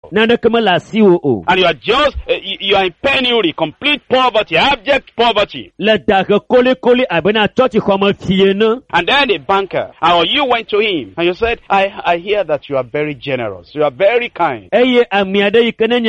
Nana kama la si o. And you are just, you are in penury, complete poverty, abject poverty. La daga kole abena chochi kama fiena. And then a banker, or you went to him, and you said, I hear that you are very generous, you are very kind. Eye amiade ikenenye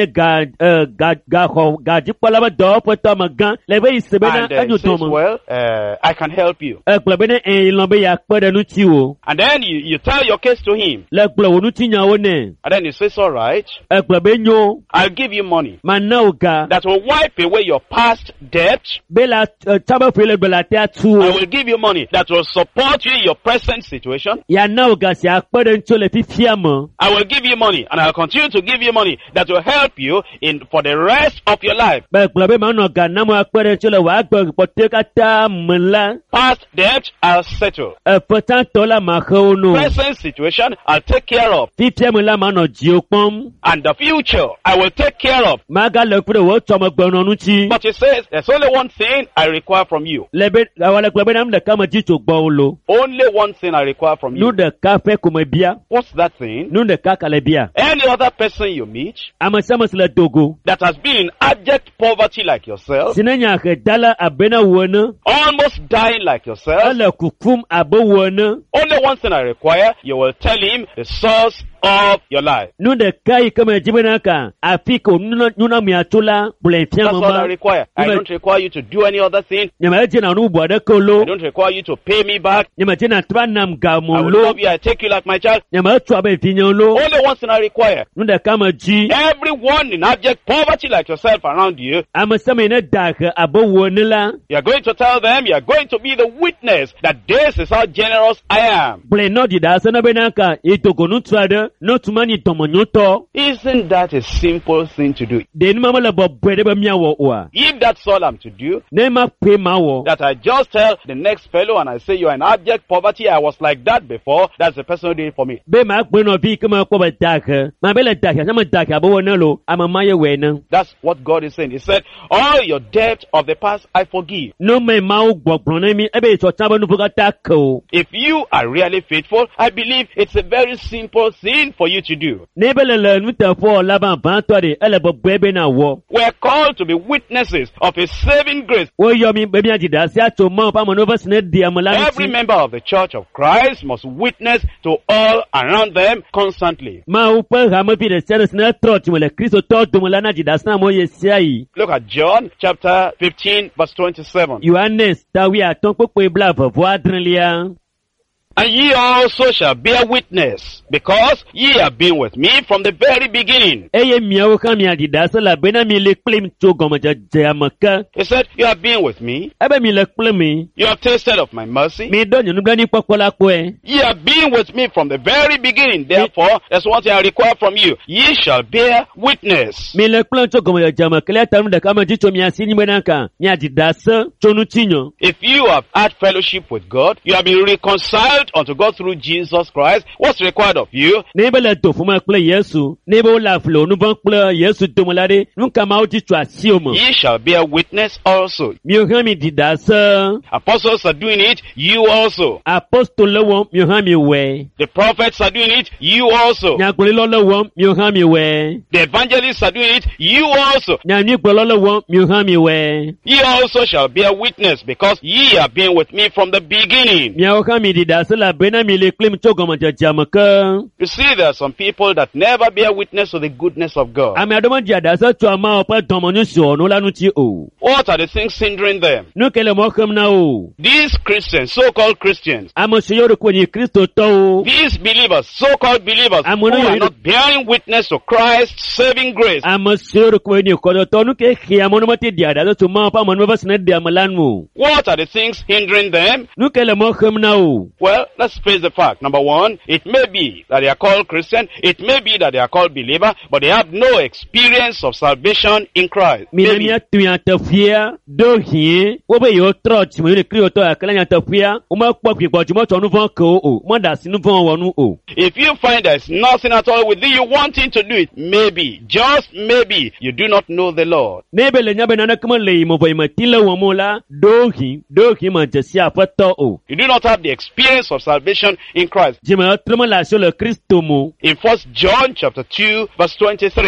ga jipalaba do pota magan lebe isebena And he says, well, I can help you. Klabene lombe ya kpede nu chiwo. And then you tell your case to him. Le kplo nu tinya wone. And then he says, all right, Klabe nyo. I'll give you money Manauga. that will wipe away your past debt. Bela chaba fele bela te atu. I will give you money that will support you in your present situation. Ya nauga si akpede nchole fifiamo. I will give you money, and I'll continue to give you money that will help you for the rest of your life. Be klabe manoga namo akpede nchole wa agbo poteka ta mla. Past debt, I'll settle. Potan tola makhonu. Present situation, I'll take care of. Fifiamo la mano jiopom. And the future, I will take care of. Maga le kure wo choma gbono nu chi. But he says, there's only one thing I require from you. Lebe awale klabe nam de kama jicho gbolo. Only one thing I require from Nu you. de ka fe kumebia. What's that thing? Nu de ka kalebia. Any other person you meet Amasama sile dogo. that has been in abject poverty like yourself, Sinenya ke dala abena wona. almost dying like yourself, Ala kukum abo wona. only one thing I require, you will tell him the source of your life. Nu de kai kama jibena ka. Afiko nuna miatula bulenfia That's all I mama. require. I don't require you to do any other thing. Nyama jina nu bwada I kolo. don't require you to pay me back. Nyama jina twanam I will gamolo. love you. I take you like my child. Nyama twabe finyolo. Only one thing I require. Nu de kama ji. Everyone in abject poverty like yourself around you, Amasama ina daka abo wonela. you are going to tell them, you are going to be the witness that this is how generous I am. Bule no di da sana benaka. Itoko nu twada. No tumani tomonyoto. Isn't that a simple thing to do? Deni mama la bo bwede ba miawo wa. If that's all I'm to do, Nema pe mawo. that I just tell the next fellow and I say you are in abject poverty, I was like that before, that's the person who did it for me. Be ma kpe no bi kama ko ba daka. Ma be la daka. Sama daka abo wona lo. Ama maye wena. That's what God is saying. He said, all your debt of the past I forgive. No me mau gbogbron mi. Ebe so taba nu fuka tako. If you are really faithful, I believe it's a very simple thing for you to do. Nebele le nu te fo la ban ban to de. Ele bo bebe na wo. We're called to be witnesses of His saving grace. Wo yo mi be mi ajida si ato mo pa mo no va sine di amala Every ni. member of the Church of Christ must witness to all around them constantly. Ma u pe ha mo bi de sene sine trot mo le Kristo to do mo la na jida sna mo ye sia yi. Look at John chapter 15 verse 27. Yohanes tawi aton popo bla vo adrenlia. And ye also shall bear witness, because ye have been with me from the very beginning. Eye miawo ka mi adida so la bena mi le kplem to gomo amaka. He said, you have been with me, Ebe mi le kplemi. you have tasted of my mercy, Mi do nyunu blani pokola kwe. ye have been with me from the very beginning. Therefore, that's one thing I require from you. Ye shall bear witness. Mi le kplem to gomo amaka le tanu de kama jicho mi asini benaka. Mi adida so chonu tinyo. If you have had fellowship with God, you have been reconciled unto God through Jesus Christ, what's required of you? Nebe le do fuma kple Yesu. Nebe o la flo nu ban kple Yesu domolade. Nu kama o jicho asiomo. Ye shall bear witness also. Mi o han mi dida so. Apostles are doing it, you also. Apostole wo mi o han mi we. The prophets are doing it, you also. Nyagole lolo wo mi o han mi we. The evangelists are doing it, you also. Nyanyi lolo wo mi o han mi we. Ye also shall bear witness, because ye have been with me from the beginning. Mi o han mi dida so la bena mi le kplem to gomo amaka. You see, there are some people that never bear witness to the goodness of God. Ami adomo di adasa to ama opa tomo nu so no la nu ti o. What are the things hindering them? Nu kele mo kham na o. These Christians, so-called Christians, Amo se yoro ko ni Kristo to o. these believers, so-called believers, who Amono are yo- not bearing witness to Christ's saving grace. Amo se yoro ko ni ko to nu ke khia mo no mate di adasa to ma pa mo no va sene di amalanmu. What are the things hindering them? Nu kele mo kham na o. Well, let's face the fact. Number one, it may be that they are called Christian, it may be that they are called believer, but they have no experience of salvation in Christ. Mi na Maybe. mi atu ya tafia do hi. Wo be yo trot mo ni Kristo to akala ya tafia. O ma po pi gboju mo to nu fon ko o. Mo da sinu fon wonu o. If you find there's nothing at all with you wanting to do it, maybe, just maybe, you do not know the Lord. Nebe le nyabe na kama le mo boy ma tile wo mo la do hi ma jesi afato o. You do not have the experience of salvation in Christ. Jema trema la sur le Kristo mo. In 1 John chapter 2 verse 23.